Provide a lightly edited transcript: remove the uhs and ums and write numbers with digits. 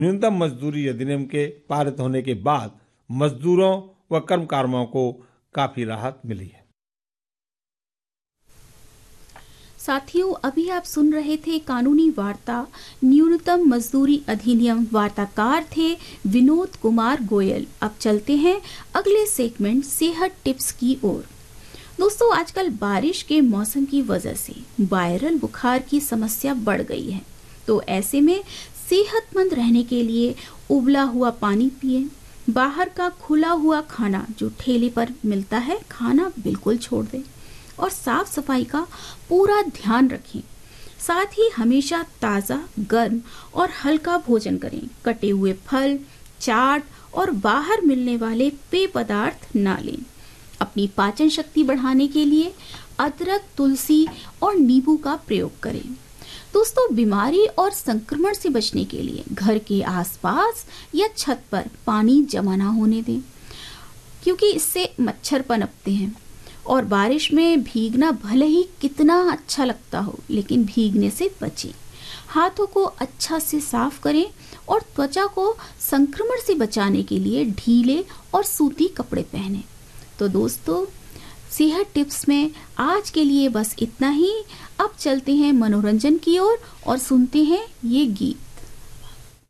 न्यूनतम मजदूरी अधिनियम के पारित होने के बाद मजदूरों व कर्मकारों को काफी राहत मिली है। साथियों, अभी आप सुन रहे थे कानूनी वार्ता न्यूनतम मजदूरी अधिनियम। वार्ताकार थे विनोद कुमार गोयल। अब चलते हैं अगले सेगमेंट सेहत टिप्स की ओर। दोस्तों, आजकल बारिश के मौसम की वजह से वायरल बुखार की समस्या बढ़ गई है, तो ऐसे में सेहतमंद रहने के लिए उबला हुआ पानी पिएं, बाहर का खुला हुआ खाना जो ठेले पर मिलता है खाना बिल्कुल छोड़ दें और साफ सफाई का पूरा ध्यान रखें। साथ ही हमेशा ताज़ा, गर्म और हल्का भोजन करें। कटे हुए फल, चाट और बाहर मिलने वाले पेय पदार्थ ना लें। अपनी पाचन शक्ति बढ़ाने के लिए अदरक, तुलसी और नींबू का प्रयोग करें। दोस्तों, बीमारी और संक्रमण से बचने के लिए घर के आसपास या छत पर पानी जमा ना होने दें, क्योंकि इससे मच्छर पनपते हैं। और बारिश में भीगना भले ही कितना अच्छा लगता हो, लेकिन भीगने से बचें। हाथों को अच्छा से साफ करें और त्वचा को संक्रमण से बचाने के लिए ढीले और सूती कपड़े पहनें। तो दोस्तों, सेहत टिप्स में आज के लिए बस इतना ही। अब चलते हैं मनोरंजन की ओर और सुनते हैं ये गीत।